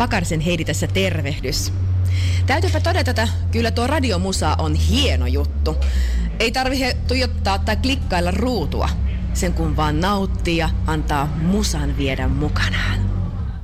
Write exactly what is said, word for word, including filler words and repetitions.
Pakarisen Heidi tässä tervehdys. Täytyypä todeta, että kyllä tuo radiomusa on hieno juttu. Ei tarvitse tuijottaa tai klikkailla ruutua. Sen kun vaan nauttii ja antaa musan viedä mukanaan.